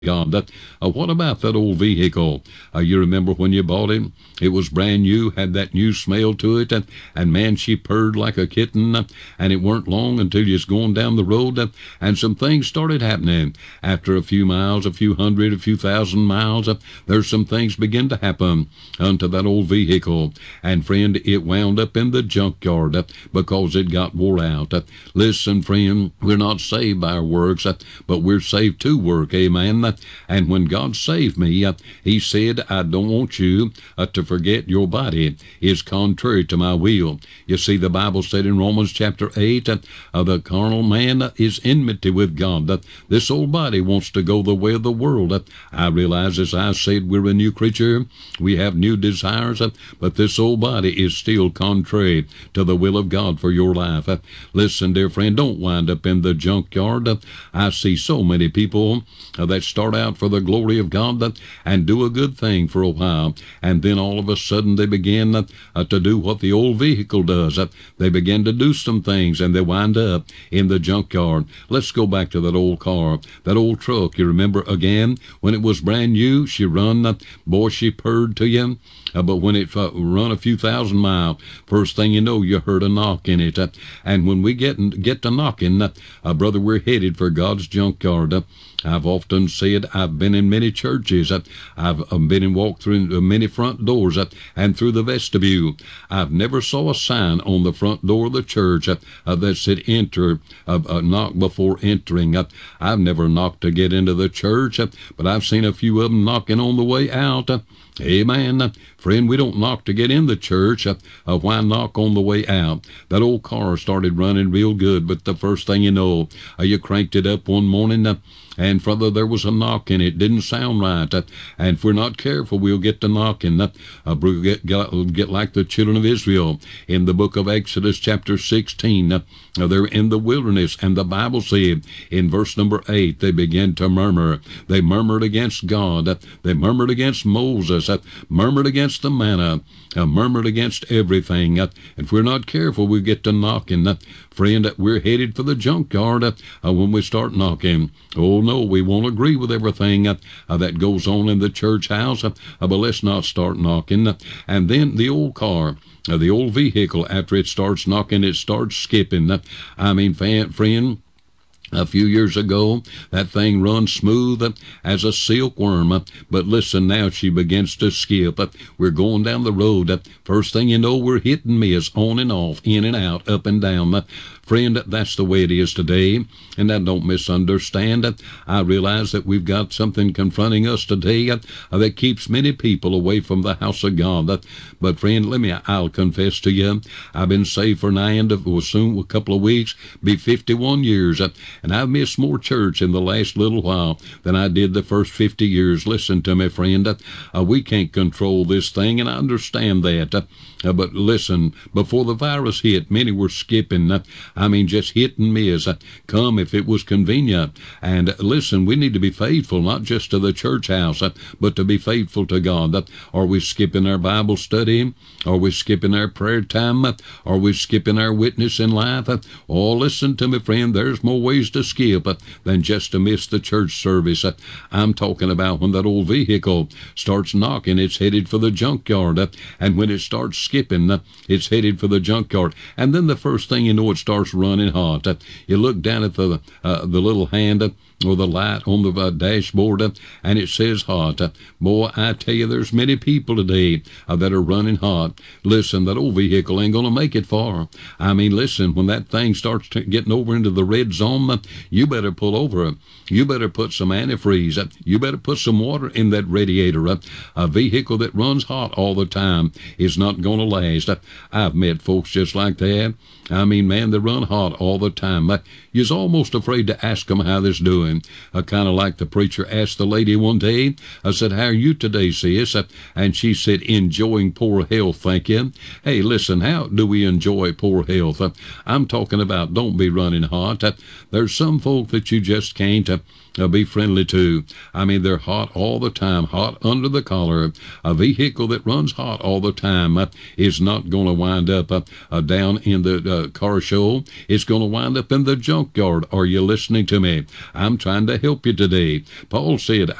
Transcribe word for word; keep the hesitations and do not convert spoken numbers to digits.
God. That, uh, what about that old vehicle? Uh, you remember when you bought it? It was brand new, had that new smell to it, and, and man, she purred like a kitten, uh, and it weren't long until you was going down the road, uh, and some things started happening. After a few miles, a few hundred, a few thousand miles, uh, there's some things begin to happen unto that old vehicle. And friend, it wound up in the junkyard uh, because it got wore out. Uh, listen, friend, we're not saved by our works, uh, but we're saved to work, amen. And when God saved me, uh, he said, I don't want you uh, to forget your body is contrary to my will. You see, the Bible said in Romans chapter eight, uh, uh, the carnal man uh, is enmity with God. Uh, this old body wants to go the way of the world. Uh, I realize, as I said, we're a new creature. We have new desires, uh, but this old body is still contrary to the will of God for your life. Uh, listen, dear friend, don't wind up in the junkyard. Uh, I see so many people uh, that start out for the glory of God uh, and do a good thing for a while, and then all of a sudden they begin uh, uh, to do what the old vehicle does. Uh, they begin to do some things, and they wind up in the junkyard. Let's go back to that old car, that old truck. You remember again when it was brand new, she run, uh, boy, she purred to you. Uh, but when it uh, run a few thousand miles, first thing you know, you heard a knock in it. Uh, and when we get get to knocking, uh, uh, brother, we're headed for God's junkyard. Uh, I've often said I've been in many churches. Uh, I've uh, been and walked through many front doors uh, and through the vestibule. I've never saw a sign on the front door of the church uh, uh, that said enter, uh, uh, knock before entering. Uh, I've never knocked to get into the church, uh, but I've seen a few of them knocking on the way out. Uh, Amen. Uh, friend, we don't knock to get in the church. Uh, uh, why knock on the way out? That old car started running real good, but the first thing you know, uh, you cranked it up one morning, uh, and brother, there was a knock in it. Didn't sound right. Uh, and if we're not careful, we'll get to knocking. Uh, uh, we'll get, get, get like the children of Israel in the book of Exodus chapter sixteen. Uh, uh, they're in the wilderness, and the Bible said in verse number eight, they began to murmur. They murmured against God. Uh, they murmured against Moses. Uh, murmured against the manna. Uh, murmured against everything. Uh, and if we're not careful, we get to knocking. Uh, friend, uh, we're headed for the junkyard uh, uh, when we start knocking. Oh, no, we won't agree with everything uh, uh, that goes on in the church house, uh, uh, but let's not start knocking. Uh, and then the old car, uh, the old vehicle, after it starts knocking, it starts skipping. Uh, I mean, fan, friend, a few years ago, that thing runs smooth uh, as a silkworm. Uh, but listen, now she begins to skip. Uh, we're going down the road. Uh, first thing you know, we're hitting miss on and off, in and out, up and down. Uh, friend, that's the way it is today. And I don't misunderstand. Uh, I realize that we've got something confronting us today uh, that keeps many people away from the house of God. Uh, but friend, let me, I'll confess to you, I've been saved for nigh end of, well, soon, a couple of weeks, be fifty-one years. Uh, And I've missed more church in the last little while than I did the first fifty years. Listen to me, friend. Uh, we can't control this thing, and I understand that. Uh, uh, but listen, before the virus hit, many were skipping. Uh, I mean, just hit and miss. Uh, come if it was convenient. And uh, listen, we need to be faithful, not just to the church house, uh, but to be faithful to God. Uh, are we skipping our Bible study? Are we skipping our prayer time? Uh, are we skipping our witness in life? Uh, oh, listen to me, friend. There's more ways to skip uh, than just to miss the church service. Uh, I'm talking about when that old vehicle starts knocking, it's headed for the junkyard. Uh, and when it starts skipping, uh, it's headed for the junkyard. And then the first thing you know, it starts running hot. Uh, you look down at the uh, the little hand uh, or the light on the uh, dashboard, uh, and it says hot. Uh, boy, I tell you, there's many people today uh, that are running hot. Listen, that old vehicle ain't going to make it far. I mean, listen, when that thing starts t- getting over into the red zone, uh, you better pull over. You better put some antifreeze. Uh, you better put some water in that radiator. Uh, a vehicle that runs hot all the time is not going to last. Uh, I've met folks just like that. I mean, man, they run hot all the time. Uh, you're almost afraid to ask them how they're doing. Uh, kind of like the preacher asked the lady one day. I said, how are you today, sis? Uh, and she said, enjoying poor health, thank you. Hey, listen, how do we enjoy poor health? Uh, I'm talking about don't be running hot. Uh, there's some folk that you just can't. Uh, uh, be friendly to. I mean, they're hot all the time, hot under the collar. A vehicle that runs hot all the time uh, is not going to wind up uh, uh, down in the uh, car show. It's going to wind up in the junkyard. Are you listening to me? I'm trying to help you today. Paul said,